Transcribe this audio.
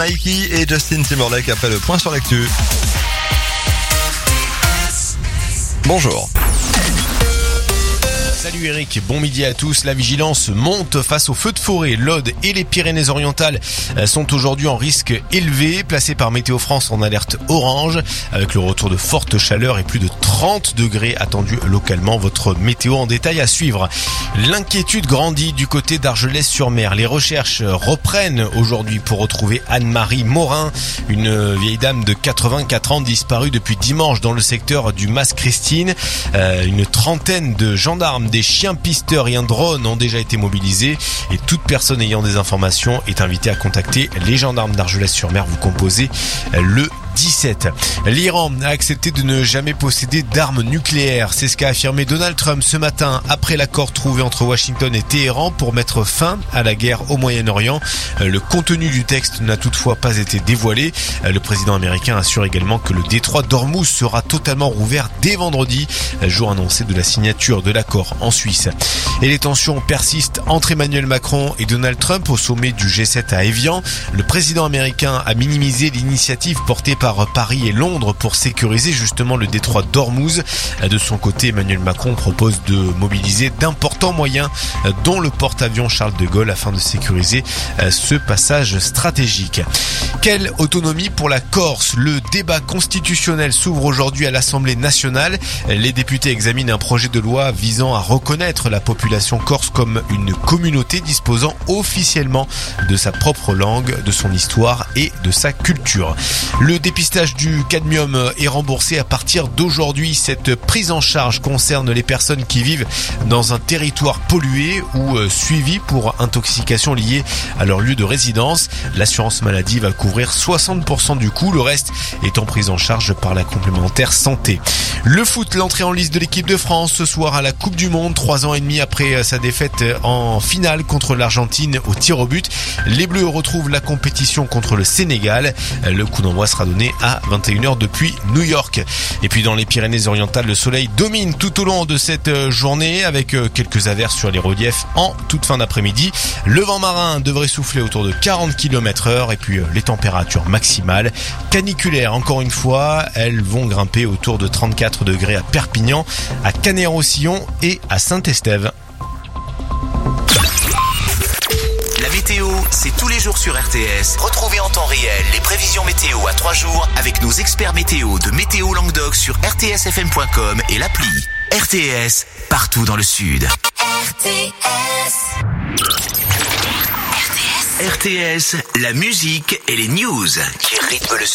Mikey et Justin Timberlake après le point sur l'actu. Bonjour. Salut Eric, bon midi à tous. La vigilance monte face aux feux de forêt. L'Aude et les Pyrénées-Orientales sont aujourd'hui en risque élevé, placés par Météo France en alerte orange, avec le retour de fortes chaleurs et plus de 30 degrés attendus localement. Votre météo en détail à suivre. L'inquiétude grandit du côté d'Argelès-sur-Mer. Les recherches reprennent aujourd'hui pour retrouver Anne-Marie Morin, une vieille dame de 84 ans disparue depuis dimanche dans le secteur du Mas-Christine. Une trentaine de gendarmes, des chiens pisteurs et un drone ont déjà été mobilisés et toute personne ayant des informations est invitée à contacter les gendarmes d'Argelès-sur-Mer. Vous composez le 17. L'Iran a accepté de ne jamais posséder d'armes nucléaires. C'est ce qu'a affirmé Donald Trump ce matin après l'accord trouvé entre Washington et Téhéran pour mettre fin à la guerre au Moyen-Orient. Le contenu du texte n'a toutefois pas été dévoilé. Le président américain assure également que le détroit d'Ormuz sera totalement rouvert dès vendredi, jour annoncé de la signature de l'accord en Suisse. Et les tensions persistent entre Emmanuel Macron et Donald Trump au sommet du G7 à Évian. Le président américain a minimisé l'initiative portée par Paris et Londres pour sécuriser justement le détroit d'Ormuz. De son côté, Emmanuel Macron propose de mobiliser d'importants moyens, dont le porte-avions Charles de Gaulle, afin de sécuriser ce passage stratégique. Quelle autonomie pour la Corse? Le débat constitutionnel s'ouvre aujourd'hui à l'Assemblée nationale. Les députés examinent un projet de loi visant à reconnaître la population corse comme une communauté disposant officiellement de sa propre langue, de son histoire et de sa culture. Le dépistage du cadmium est remboursé à partir d'aujourd'hui. Cette prise en charge concerne les personnes qui vivent dans un territoire pollué ou suivies pour intoxication liée à leur lieu de résidence. L'assurance maladie va couvrir 60% du coût, le reste étant pris en charge par la complémentaire santé. Le foot, l'entrée en lice de l'équipe de France ce soir à la Coupe du Monde, 3 ans et demi après sa défaite en finale contre l'Argentine au tir au but. Les Bleus retrouvent la compétition contre le Sénégal. Le coup d'envoi sera donné à 21h depuis New York. Et puis dans les Pyrénées-Orientales, le soleil domine tout au long de cette journée avec quelques averses sur les reliefs en toute fin d'après-midi. Le vent marin devrait souffler autour de 40 km/h et puis les températures maximales caniculaires, encore une fois, elles vont grimper autour de 34 degrés à Perpignan, à Canet-Roussillon et à Saint-Estève. La météo, c'est tous les jours sur RTS. Retrouvez en temps réel les prévisions météo à 3 jours avec nos experts météo de Météo Languedoc sur rtsfm.com et l'appli. RTS, partout dans le sud. RTS, la musique et les news qui rythment le